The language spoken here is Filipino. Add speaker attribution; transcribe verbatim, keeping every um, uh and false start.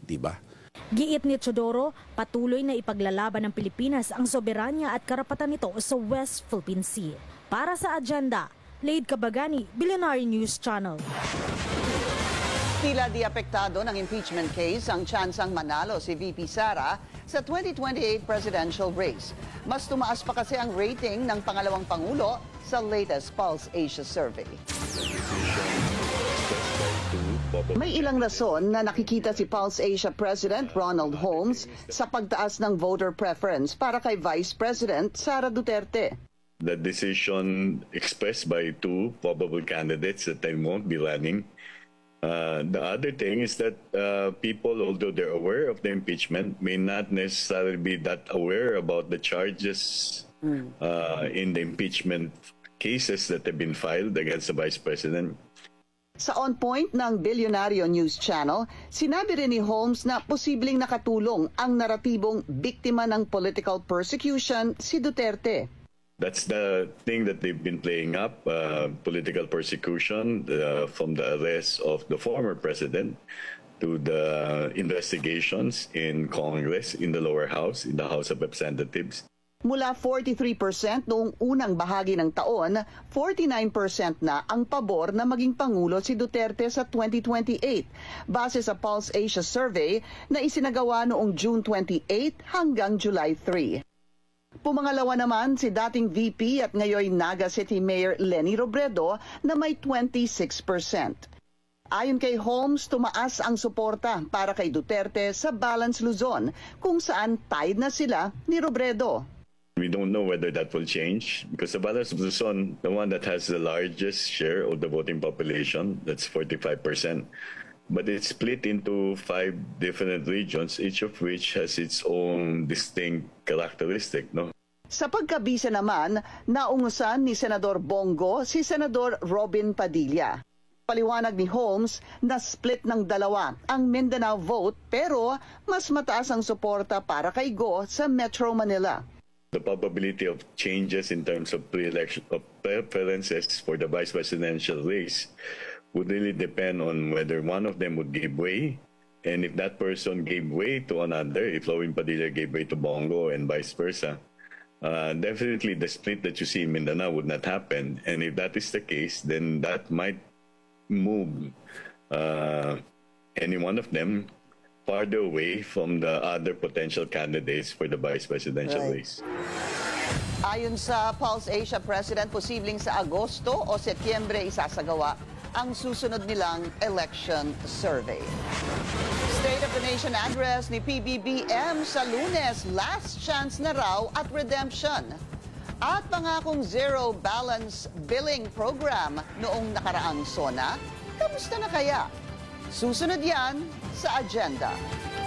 Speaker 1: perspektiba.
Speaker 2: Giit ni Teodoro, patuloy na ipaglalaban ng Pilipinas ang soberanya at karapatan nito sa West Philippine Sea. Para sa agenda, Laid Kabagani, Billionaire News Channel.
Speaker 3: Tila di apektado ng impeachment case ang tsansang manalo si V P Sara sa twenty twenty-eight presidential race. Mas tumaas pa kasi ang rating ng pangalawang pangulo sa latest Pulse Asia survey. May ilang rason na nakikita si Pulse Asia President Ronald Holmes sa pagtaas ng voter preference para kay Vice President Sara Duterte.
Speaker 4: The decision expressed by two probable candidates that they won't be running. Uh, the other thing is that uh, people, although they're aware of the impeachment, may not necessarily be that aware about the charges mm. uh, in the impeachment cases that have been filed against the Vice President.
Speaker 3: Sa On Point ng Billionaire News Channel, sinabi rin ni Holmes na posibleng nakatulong ang naratibong biktima ng political persecution si Duterte.
Speaker 4: That's the thing that they've been playing up, uh, political persecution uh, from the arrest of the former president to the investigations in Congress, in the lower house, in the House of Representatives.
Speaker 3: Mula forty-three percent noong unang bahagi ng taon, forty-nine percent na ang pabor na maging Pangulo si Duterte sa twenty twenty-eight, base sa Pulse Asia survey na isinagawa noong June twenty-eighth hanggang July third. Pumangalawa naman si dating V P at ngayon Naga City Mayor Leni Robredo na may twenty-six percent. Ayon kay Holmes, tumaas ang suporta para kay Duterte sa Balance Luzon, kung saan tied na sila ni Robredo.
Speaker 4: We don't know whether that will change because the Balance Luzon, the one that has the largest share of the voting population, that's forty-five percent. But it's split into five different regions, each of which has its own distinct characteristic, no?
Speaker 3: Sa pagkabisa naman, naungusan ni Senador Bongo si Senador Robin Padilla. Paliwanag ni Holmes na split ng dalawa ang Mindanao vote pero mas mataas ang suporta para kay Go sa Metro Manila.
Speaker 4: The probability of changes in terms of pre-election of preferences for the vice presidential race would really depend on whether one of them would give way, and if that person gave way to another, if Robin Padilla gave way to Bongo and vice versa, uh, definitely the split that you see in Mindanao would not happen. And if that is the case, then that might move uh, any one of them farther away from the other potential candidates for the vice presidential right. race.
Speaker 3: Ayon sa Pulse Asia President, posibleng sa Agosto o Setyembre isasagawa ang susunod nilang election survey. State of the Nation address ni P B B M sa Lunes, last chance na raw at redemption. At pangakong zero balance billing program noong nakaraang SONA, kamusta na kaya? Susunod yan sa agenda.